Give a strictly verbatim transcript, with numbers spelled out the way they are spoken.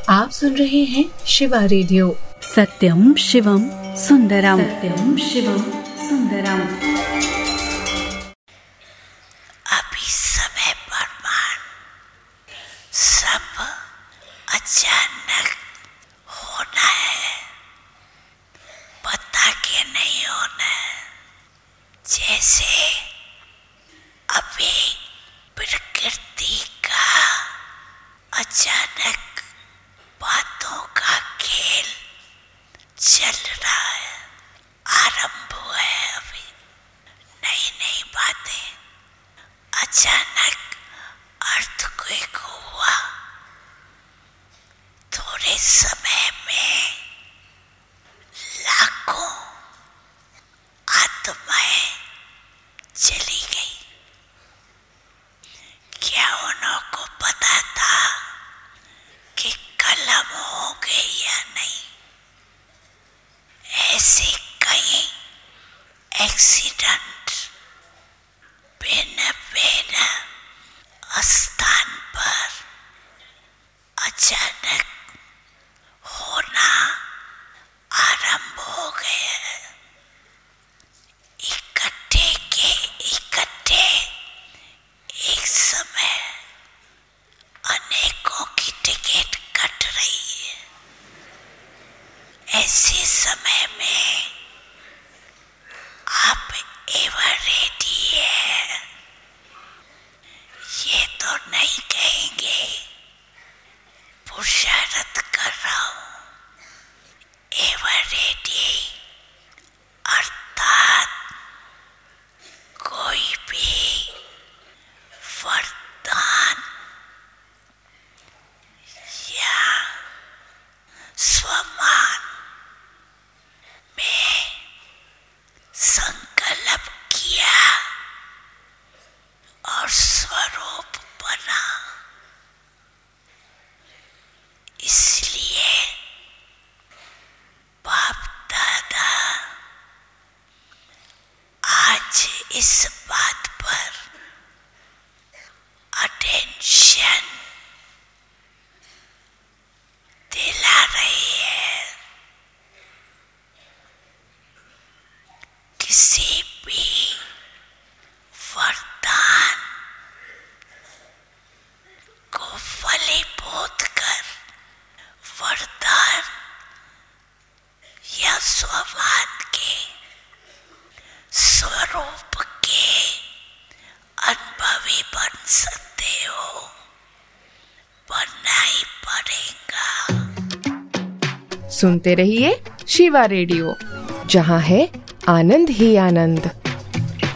आप सुन रहे हैं शिवा रेडियो। सत्यम शिवम सुंदरम, सत्यम शिवम सुंदरम। अभी समय प्रमाण सब अचानक होना है, पता के नहीं होना है। जैसे अभी प्रकृति का अचानक बातों का खेल चल रहा है, आरंभ हुआ है। अभी नई नई बातें, अचानक अर्थक्वेक हुआ, थोड़े समय में लाखों आत्माएं चली गई। क्या उन्हों को पता था कि कलम हो गई या नहीं? ऐसे कई एक्सीडेंट भिन्न भिन्न स्थान पर अचानक होना आरंभ हो गए हैं। इकट्ठे के इकट्ठे एक समय अनेकों की टिकट कट रही है। ऐसे समय में आप एवर रेडी है, ये तो नहीं कहेंगे, पुरुषार्थ कर रहा हूं। एवर रेडी अर्थात कोई भी वरदान या स्वमान में संकल्प किया और स्वरूप बना। इसलिए बाप दादा आज इस बात पर अटेंशन दिला रही है। किसी भी वरदान को फलीभूत कर वरदान या स्वमान के स्वरूप के अनुभवी बन सकते हो, बनना ही पड़ेगा। सुनते रहिए शिवा रेडियो, जहां है आनंद ही आनंद।